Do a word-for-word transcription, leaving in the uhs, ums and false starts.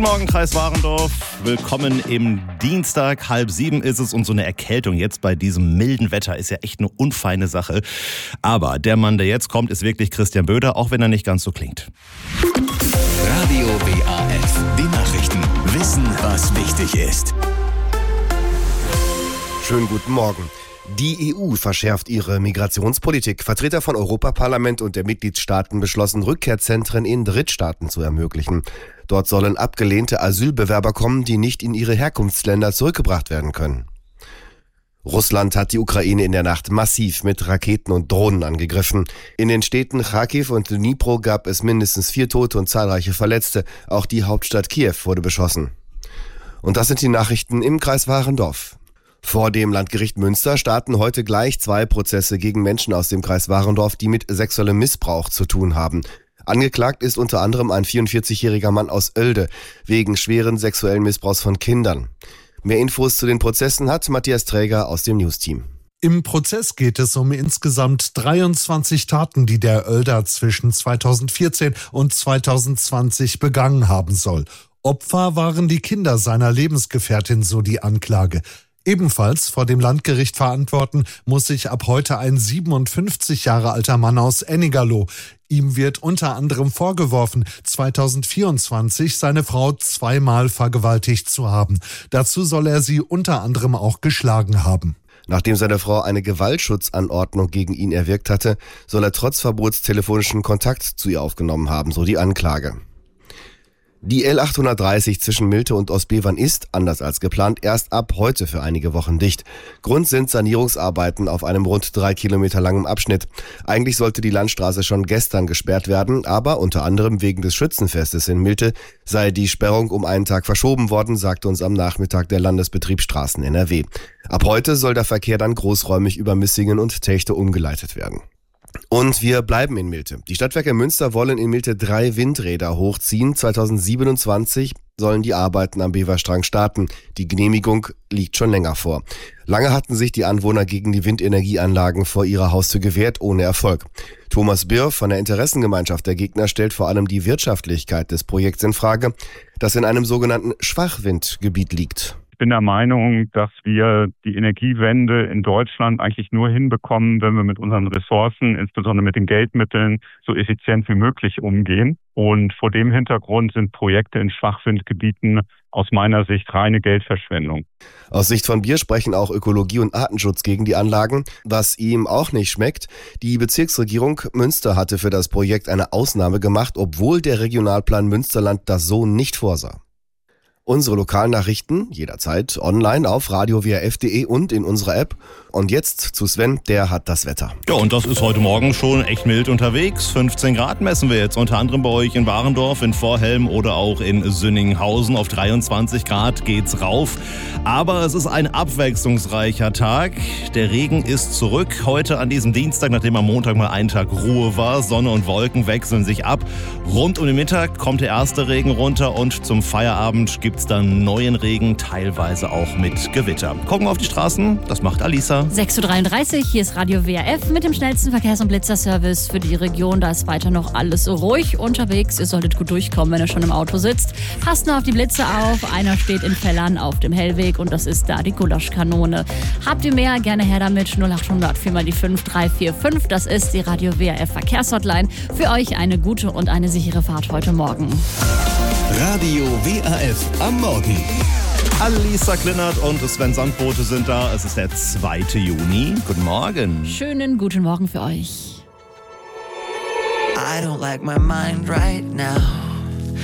Morgen, Kreis Warendorf. Willkommen im Dienstag. Halb sieben ist es und so eine Erkältung jetzt bei diesem milden Wetter ist ja echt eine unfeine Sache. Aber der Mann, der jetzt kommt, ist wirklich Christian Böder, auch wenn er nicht ganz so klingt. Radio W A F, die Nachrichten. Wissen, was wichtig ist. Schönen guten Morgen. Die E U verschärft ihre Migrationspolitik. Vertreter von Europaparlament und der Mitgliedstaaten beschlossen, Rückkehrzentren in Drittstaaten zu ermöglichen. Dort sollen abgelehnte Asylbewerber kommen, die nicht in ihre Herkunftsländer zurückgebracht werden können. Russland hat die Ukraine in der Nacht massiv mit Raketen und Drohnen angegriffen. In den Städten Charkiw und Dnipro gab es mindestens vier Tote und zahlreiche Verletzte. Auch die Hauptstadt Kiew wurde beschossen. Und das sind die Nachrichten im Kreis Warendorf. Vor dem Landgericht Münster starten heute gleich zwei Prozesse gegen Menschen aus dem Kreis Warendorf, die mit sexuellem Missbrauch zu tun haben. Angeklagt ist unter anderem ein vierundvierzigjähriger Mann aus Oelde wegen schweren sexuellen Missbrauchs von Kindern. Mehr Infos zu den Prozessen hat Matthias Träger aus dem News-Team. Im Prozess geht es um insgesamt dreiundzwanzig Taten, die der Oelder zwischen zweitausendvierzehn und zweitausendzwanzig begangen haben soll. Opfer waren die Kinder seiner Lebensgefährtin, so die Anklage. Ebenfalls vor dem Landgericht verantworten muss sich ab heute ein siebenundfünfzig Jahre alter Mann aus Ennigerloh. Ihm wird unter anderem vorgeworfen, zweitausendvierundzwanzig seine Frau zweimal vergewaltigt zu haben. Dazu soll er sie unter anderem auch geschlagen haben. Nachdem seine Frau eine Gewaltschutzanordnung gegen ihn erwirkt hatte, soll er trotz Verbots telefonischen Kontakt zu ihr aufgenommen haben, so die Anklage. Die L achthundertdreißig zwischen Milte und Ostbevern ist, anders als geplant, erst ab heute für einige Wochen dicht. Grund sind Sanierungsarbeiten auf einem rund drei Kilometer langen Abschnitt. Eigentlich sollte die Landstraße schon gestern gesperrt werden, aber unter anderem wegen des Schützenfestes in Milte sei die Sperrung um einen Tag verschoben worden, sagte uns am Nachmittag der Landesbetrieb Straßen N R W. Ab heute soll der Verkehr dann großräumig über Missingen und Techte umgeleitet werden. Und wir bleiben in Milte. Die Stadtwerke Münster wollen in Milte drei Windräder hochziehen. zweitausendsiebenundzwanzig sollen die Arbeiten am Beverstrang starten. Die Genehmigung liegt schon länger vor. Lange hatten sich die Anwohner gegen die Windenergieanlagen vor ihrer Haustür gewehrt, ohne Erfolg. Thomas Birr von der Interessengemeinschaft der Gegner stellt vor allem die Wirtschaftlichkeit des Projekts in Frage, das in einem sogenannten Schwachwindgebiet liegt. Ich bin der Meinung, dass wir die Energiewende in Deutschland eigentlich nur hinbekommen, wenn wir mit unseren Ressourcen, insbesondere mit den Geldmitteln, so effizient wie möglich umgehen. Und vor dem Hintergrund sind Projekte in Schwachwindgebieten aus meiner Sicht reine Geldverschwendung. Aus Sicht von Bier sprechen auch Ökologie und Artenschutz gegen die Anlagen. Was ihm auch nicht schmeckt, die Bezirksregierung Münster hatte für das Projekt eine Ausnahme gemacht, obwohl der Regionalplan Münsterland das so nicht vorsah. Unsere Lokalnachrichten jederzeit online auf radio w a f punkt d e und in unserer App. Und jetzt zu Sven, der hat das Wetter. Ja, und das ist heute Morgen schon echt mild unterwegs. fünfzehn Grad messen wir jetzt unter anderem bei euch in Warendorf, in Vorhelm oder auch in Sünninghausen. Auf dreiundzwanzig Grad geht's rauf. Aber es ist ein abwechslungsreicher Tag. Der Regen ist zurück heute an diesem Dienstag, nachdem am Montag mal ein Tag Ruhe war. Sonne und Wolken wechseln sich ab. Rund um den Mittag kommt der erste Regen runter und zum Feierabend gibt's dann neuen Regen, teilweise auch mit Gewitter. Gucken wir auf die Straßen, das macht Alisa. sechs Uhr dreiunddreißig, hier ist Radio W A F mit dem schnellsten Verkehrs- und Blitzerservice für die Region. Da ist weiter noch alles ruhig unterwegs. Ihr solltet gut durchkommen, wenn ihr schon im Auto sitzt. Passt nur auf die Blitze auf. Einer steht in Fellern auf dem Hellweg und das ist da die Gulaschkanone. Habt ihr mehr? Gerne her damit. null achthundert vier mal die fünf drei vier fünf. Das ist die Radio W A F Verkehrshotline. Für euch eine gute und eine sichere Fahrt heute Morgen. Radio W A F am Morgen. Alisa Klinnert und Sven Sandbote sind da. Es ist der zweite Juni. Guten Morgen. Schönen guten Morgen für euch. I don't like my mind right now.